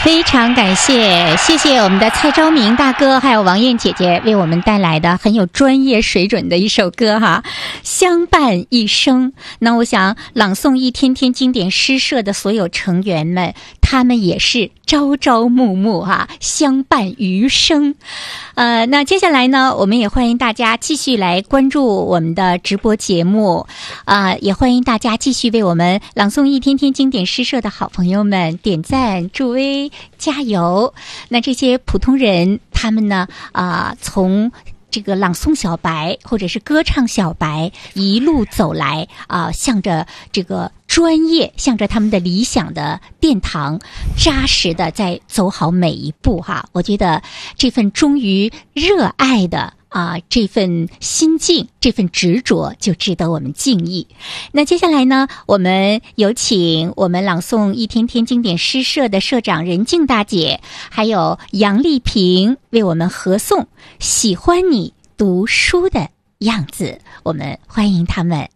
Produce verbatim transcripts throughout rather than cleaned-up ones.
非常感谢，谢谢我们的蔡昭明大哥，还有王艳姐姐为我们带来的很有专业水准的一首歌哈，相伴一生。那我想朗诵一天天经典诗社的所有成员们，他们也是朝朝暮暮哈，相伴余生。呃，那接下来呢，我们也欢迎大家继续来关注我们的直播节目，啊、呃，也欢迎大家继续为我们朗诵一天天经典诗社的好朋友们点赞、助威、加油。那这些普通人，他们呢，啊、呃，从这个朗诵小白或者是歌唱小白一路走来啊、呃，向着这个专业，向着他们的理想的殿堂，扎实的在走好每一步哈。我觉得这份忠于热爱的啊、呃，这份心境，这份执着，就值得我们敬意。那接下来呢，我们有请我们朗诵一天天经典诗社的社长任静大姐，还有杨丽萍为我们合诵《喜欢你读书的样子》，我们欢迎他们。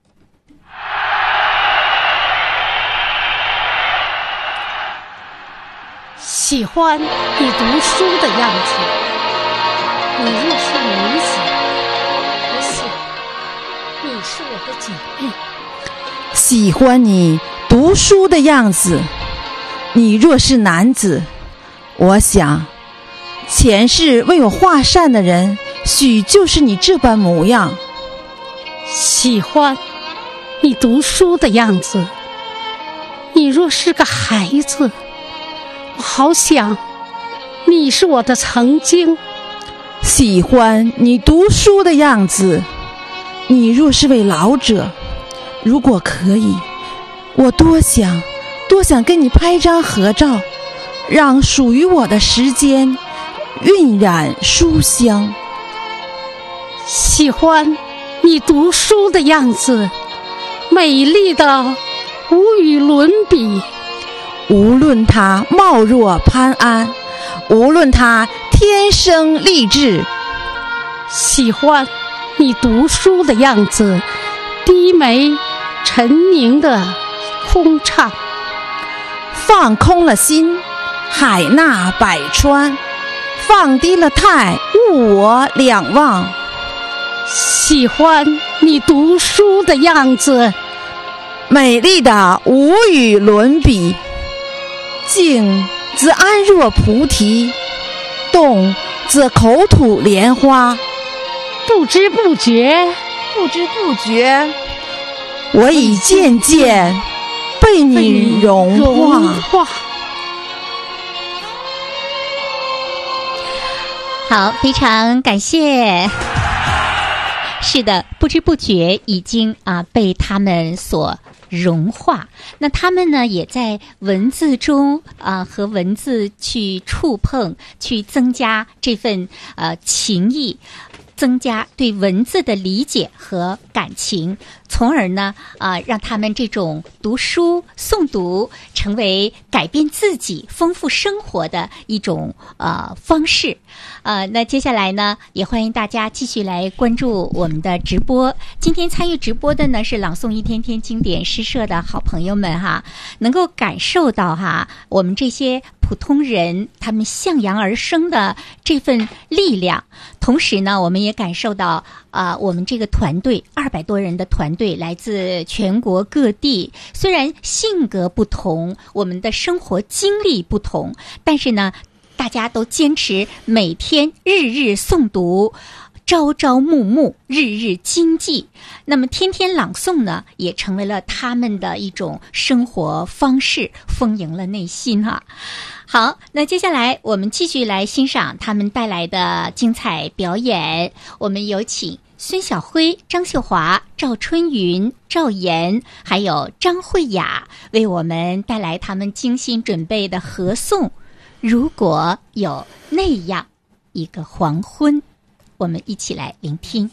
喜欢你读书的样子，你若是女子，我想你是我的姐妹。 喜欢你读书的样子，你若是男子，我想前世为我画扇的人，许就是你这般模样。 喜欢你读书的样子，你若是个孩子，我好想你是我的曾经。 喜欢你读书的样子，你若是位老者，如果可以，我多想多想跟你拍张合照，让属于我的时间晕染书香。 喜欢你读书的样子，美丽的无与伦比。 无论他貌若潘安，无论他天生丽质。 喜欢你读书的样子，低眉沉凝的空唱。 放空了心，海纳百川；放低了态，物我两忘。 喜欢你读书的样子， 美丽的无与伦比。静则安若菩提，动则口吐莲花。 不知不觉， 不知不觉，我已渐渐被你融化。 融化。 好，非常感谢。是的，不知不觉已经啊被他们所融化。那他们呢，也在文字中啊和文字去触碰，去增加这份呃情谊，增加对文字的理解和感情，从而呢啊让他们这种读书诵读成为改变自己、丰富生活的一种呃方式。呃，那接下来呢，也欢迎大家继续来关注我们的直播。今天参与直播的呢是朗诵一天天经典诗社的好朋友们哈，能够感受到哈我们这些普通人他们向阳而生的这份力量，同时呢，我们也感受到啊、呃，我们这个团队二百多人的团队来自全国各地，虽然性格不同，我们的生活经历不同，但是呢，大家都坚持每天日日诵读，朝朝暮暮，日日精记。那么天天朗诵呢，也成为了他们的一种生活方式，丰盈了内心哈。好，那接下来我们继续来欣赏他们带来的精彩表演。我们有请孙晓辉、张秀华、赵春云、赵岩还有张慧雅为我们带来他们精心准备的合诵。如果有那样一个黄昏，我们一起来聆听。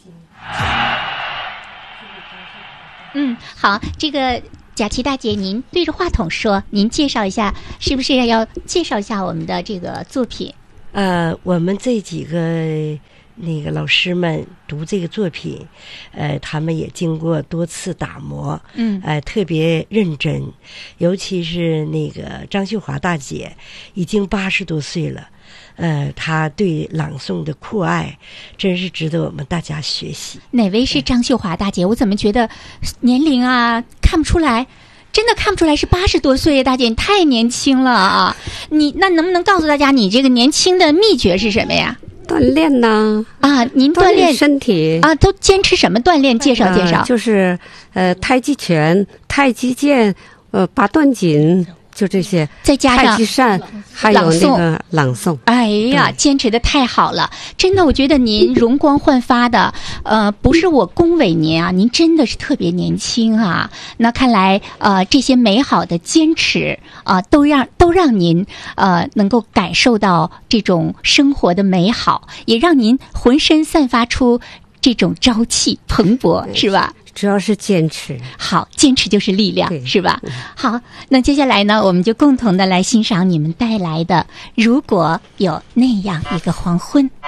嗯，好，这个贾琪大姐，您对着话筒说，您介绍一下，是不是要介绍一下我们的这个作品？ 呃，我们这几个那个老师们读这个作品，呃，他们也经过多次打磨， 嗯， 呃，特别认真，尤其是那个张秀华大姐，已经八十多岁了。呃，他对朗诵的酷爱，真是值得我们大家学习。 哪位是张秀华大姐？我怎么觉得年龄啊看不出来？真的看不出来是八十多岁，大姐你太年轻了啊！你那能不能告诉大家，你这个年轻的秘诀是什么呀？ 锻炼呐！ 啊，您锻炼身体啊，都坚持什么锻炼？介绍介绍。 呃、就是呃，太极拳、太极剑、呃，八段锦。就这些， 再加上太极扇，还有那个朗诵。 哎呀，坚持的太好了！真的，我觉得您容光焕发的，呃，不是我恭维您啊，您真的是特别年轻啊。那看来，呃，这些美好的坚持啊、呃，都让都让您呃能够感受到这种生活的美好，也让您浑身散发出这种朝气蓬勃，是吧？ 主要是坚持， 好，坚持就是力量，是吧？好，那接下来呢，我们就共同的来欣赏你们带来的《如果有那样一个黄昏》。